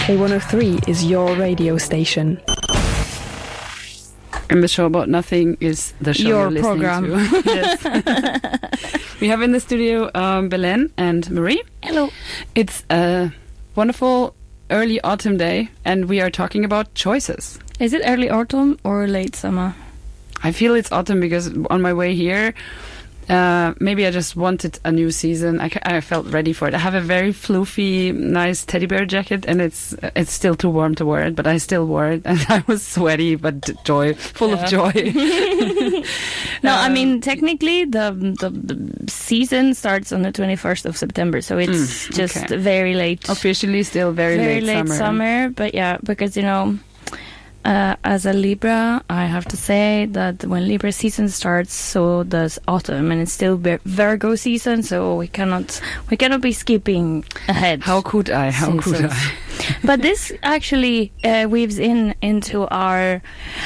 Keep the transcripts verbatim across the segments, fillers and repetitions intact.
K one oh three is your radio station. And the show about nothing is the show your you're listening program. to. Yes. We have in the studio um, Belen and Marie. Hello. It's a wonderful early autumn day, and we are talking about choices. Is it early autumn or late summer? I feel it's autumn because on my way here, uh, maybe I just wanted a new season. I, I felt ready for it. I have a very floofy, nice teddy bear jacket, and it's it's still too warm to wear it, but I still wore it, and I was sweaty but joy, full yeah. of joy. No, um, I mean technically the, the the season starts on the twenty-first of September, so it's mm, just okay. very late. Officially, still very, very late, late summer. summer, but yeah, because you know. Uh, as a Libra, I have to say that when Libra season starts, so does autumn, and it's still Virgo season, so we cannot we cannot be skipping ahead. How could I? How seasons. could I? But this actually uh, weaves in into our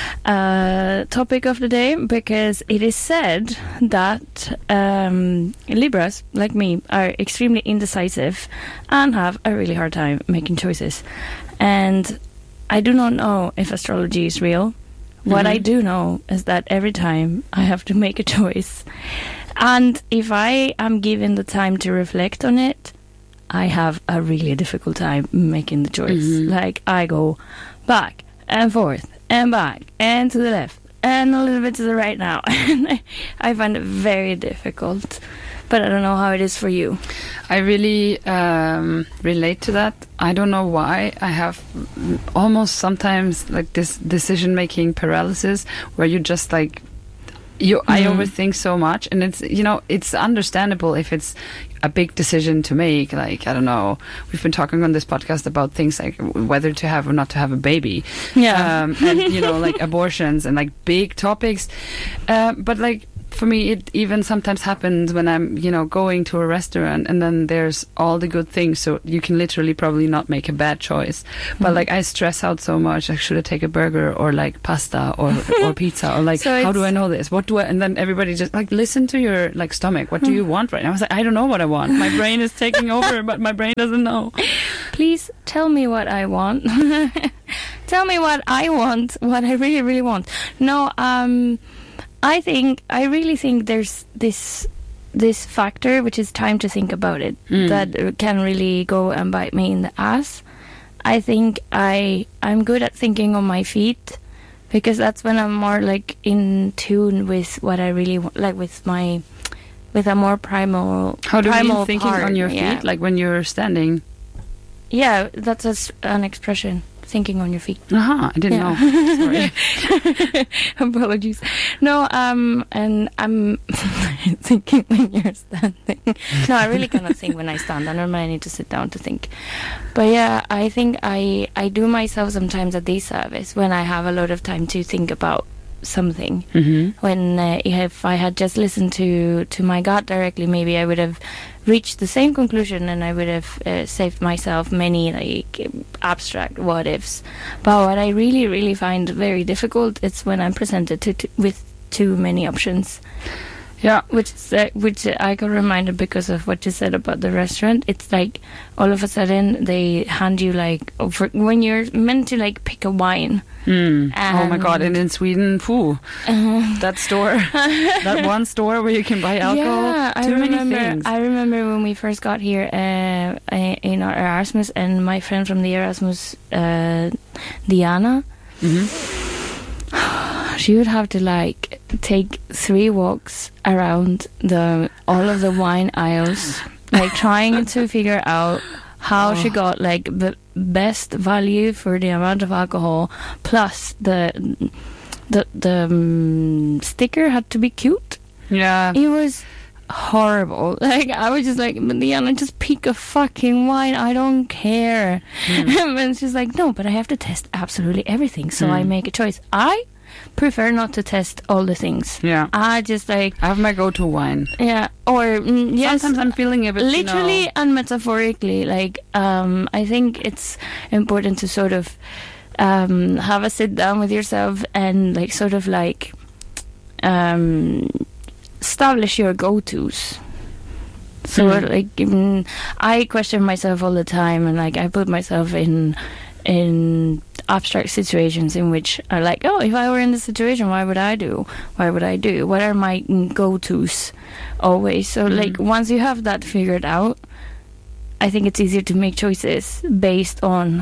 uh, topic of the day, because it is said that um, Libras, like me, are extremely indecisive and have a really hard time making choices. And I do not know if astrology is real. What mm-hmm. I do know is that every time I have to make a choice, and if I am given the time to reflect on it, I have a really difficult time making the choice. Mm-hmm. Like, I go back and forth and back and to the left and a little bit to the right now. And I, I find it very difficult. But I don't know how it is for you. I really um, relate to that. I don't know why. I have almost sometimes like this decision-making paralysis where you just like, you. Mm. I overthink so much. And it's, you know, it's understandable if it's a big decision to make. Like, I don't know, we've been talking on this podcast about things like whether to have or not to have a baby. Yeah. Um, and, you know, like abortions and like big topics. Uh, but like, for me, it even sometimes happens when I'm, you know, going to a restaurant and then there's all the good things. So you can literally probably not make a bad choice. Mm-hmm. But like I stress out so much. Like, should I take a burger or like pasta or or pizza or like, so how do I know this? What do I? And then everybody just like, listen to your like stomach. What do you want right now? I was like, I don't know what I want. My brain is taking over, but my brain doesn't know. Please tell me what I want. Tell me what I want. What I really, really want. No, um... I think, I really think there's this this factor, which is time to think about it, mm. that can really go and bite me in the ass. I think I, I'm good at thinking on my feet, because that's when I'm more like in tune with what I really want, like with my, with a more primal How do primal you mean thinking part, on your feet? Yeah. Like when you're standing? Yeah, that's a, an expression. Thinking on your feet. Aha, uh-huh, I didn't yeah. know. Sorry. Apologies. No, um, and I'm thinking when you're standing. No, I really cannot think when I stand. I normally need to sit down to think. But yeah, I think I, I do myself sometimes a disservice when I have a lot of time to think about something. Mm-hmm. When uh, if I had just listened to, to my gut directly, maybe I would have reached the same conclusion, and I would have uh, saved myself many like abstract what ifs. But what I really, really find very difficult is when I'm presented to, to with too many options. Yeah, which is, uh, which I got reminded because of what you said about the restaurant. It's like all of a sudden they hand you like over, when you're meant to like pick a wine. Mm. Oh my god! And in Sweden, phew, uh, that store, that one store where you can buy alcohol. Yeah, too I many remember. things. I remember when we first got here uh, in our Erasmus, and my friend from the Erasmus, uh, Diana. Mm-hmm. She would have to like take three walks around the all of the wine aisles, like trying to figure out how oh. she got like the best value for the amount of alcohol, plus the the the um, sticker had to be cute. Yeah, it was horrible. Like I was just like, Diana, just pick a fucking wine. I don't care. Mm. And she's like, no, but I have to test absolutely everything, so mm. I make a choice. I prefer not to test all the things. Yeah, I just like I have my go-to wine. Yeah, or mm, yes, sometimes I'm feeling a bit literally you know. and metaphorically. Like um, I think it's important to sort of um, have a sit down with yourself and like sort of like um, establish your go-tos. So mm. like mm, I question myself all the time, and like I put myself in in abstract situations in which are like, oh, if I were in this situation, what would I do? What would I do? What are my go-tos always? So mm. like once you have that figured out, I think it's easier to make choices based on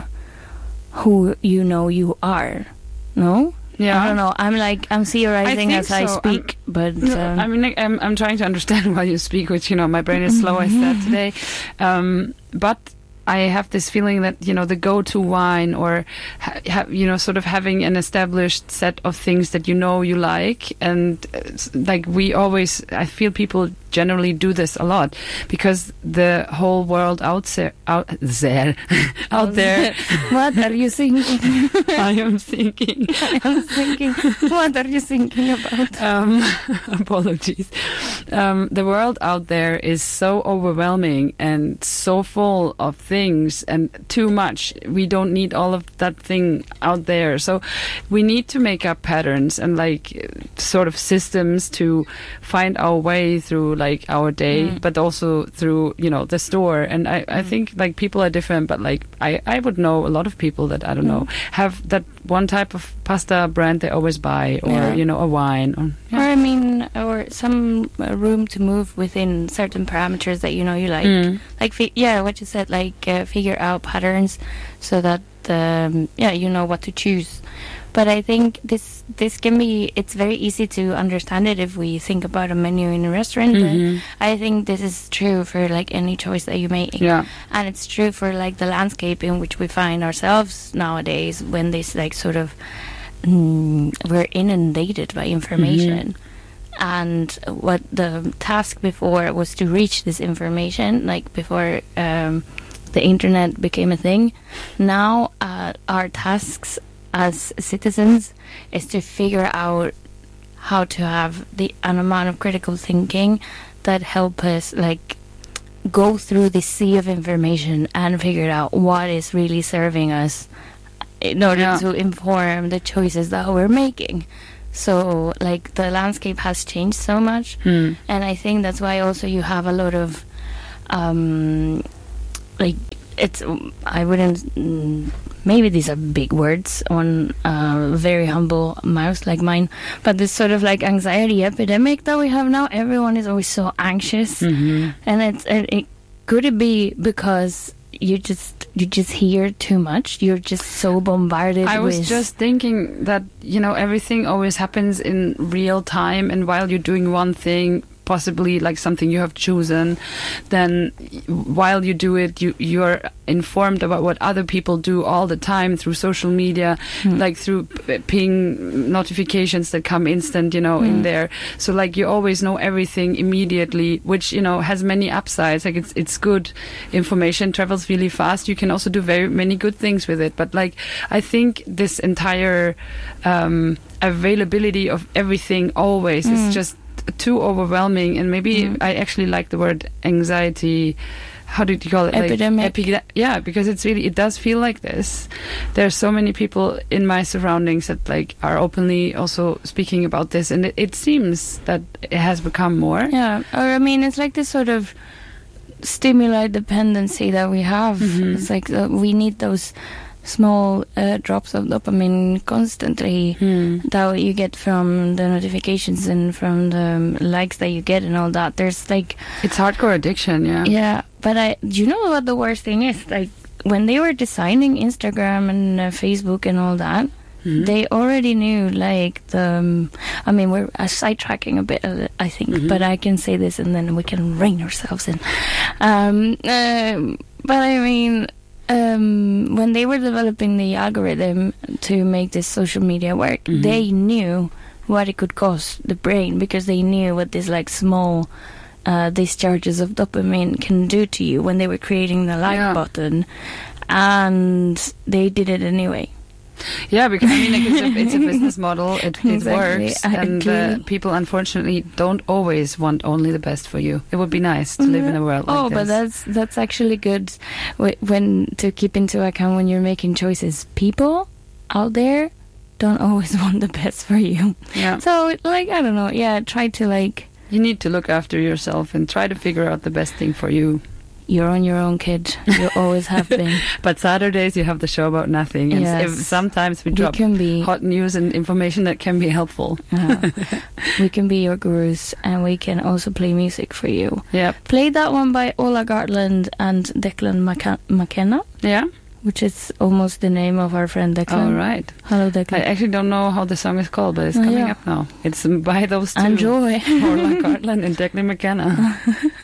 who you know you are. No? Yeah. I don't know. I'm like, I'm theorizing I as so. I speak, I'm, but... No, um, I mean, I'm, I'm trying to understand while you speak, which, you know, my brain is slow, I said today. Um, but I have this feeling that, you know, the go-to wine or, ha- ha- you know, sort of having an established set of things that you know you like. And uh, like we always, I feel people generally do this a lot because the whole world out there, out there, out there. What are you thinking? I am thinking. I am thinking. What are you thinking about? Um, apologies. Um, the world out there is so overwhelming and so full of things and too much. We don't need all of that thing out there. So we need to make up patterns and like sort of systems to find our way through like our day, mm. but also through, you know, the store. And I, mm. I think like people are different, but like I, I would know a lot of people that, I don't mm. know, have that one type of pasta brand they always buy or, yeah. you know, a wine. Or, yeah. or I mean, or some uh, room to move within certain parameters that you know you like. Mm. Like, fi- yeah, what you said, like uh, figure out patterns so that, um, yeah, you know what to choose. But I think this this can be, it's very easy to understand it if we think about a menu in a restaurant. Mm-hmm. But I think this is true for like any choice that you make. Yeah. And it's true for like the landscape in which we find ourselves nowadays when this like sort of, mm, we're inundated by information. Mm-hmm. And what the task before was to reach this information, like before um, the internet became a thing. Now uh, our tasks as citizens is to figure out how to have the an amount of critical thinking that help us like go through the sea of information and figure out what is really serving us in order yeah. to inform the choices that we're making. So like the landscape has changed so much, mm. and I think that's why also you have a lot of um like it's I wouldn't mm, maybe these are big words on a very humble mouse like mine, but this sort of like anxiety epidemic that we have now. Everyone is always so anxious, mm-hmm. and it's it, it could it be because you just you just hear too much, you're just so bombarded. I was with just thinking that, you know, everything always happens in real time, and while you're doing one thing, possibly like something you have chosen, then while you do it, you you're informed about what other people do all the time through social media, mm. like through p- ping notifications that come instant, you know, mm. in there. So like you always know everything immediately, which, you know, has many upsides. Like it's it's good. Information travels really fast. You can also do very many good things with it. But like I think this entire um, availability of everything always mm. is just too overwhelming, and maybe mm. I actually like the word anxiety. How did you call it? Epidemic. Like, epi- yeah, because it's really, it does feel like this. There's so many people in my surroundings that like are openly also speaking about this, and it, it seems that it has become more. Yeah, or I mean, it's like this sort of stimuli dependency that we have. Mm-hmm. It's like uh, we need those small uh, drops of dopamine constantly hmm. that you get from the notifications and from the um, likes that you get and all that. There's like it's hardcore addiction, yeah. Yeah, but I, do you know what the worst thing is? Like when they were designing Instagram and uh, Facebook and all that, mm-hmm. they already knew like the. Um, I mean, we're uh, sidetracking a bit, uh, I think, mm-hmm. but I can say this and then we can rein ourselves in. Um, uh, but I mean. Um, when they were developing the algorithm to make this social media work, mm-hmm. they knew what it could cost the brain, because they knew what this like small uh, discharges of dopamine can do to you when they were creating the like yeah. button, and they did it anyway. Yeah, because I mean, like, it's, a, it's a business model. It, it exactly. works, and uh, people unfortunately don't always want only the best for you. It would be nice to mm-hmm. live in a world like oh, this. Oh, but that's that's actually good w- when to keep into account when you're making choices. People out there don't always want the best for you. Yeah. So, like, I don't know. Yeah, try to like. You need to look after yourself and try to figure out the best thing for you. you're on your own, kid. You always have been. But Saturdays you have the show about nothing, and Yes. if sometimes we We drop can be hot news and information that can be helpful. uh, we can be your gurus, and we can also play music for you. Yep. Play that one by Ola Gartland and Declan McKa- McKenna, Yeah. which is almost the name of our friend Declan. All right. Hello, I Declan. actually don't know how the song is called, but it's Oh, coming yeah. up now. It's by those two. Enjoy. Orla Gartland and Declan McKenna.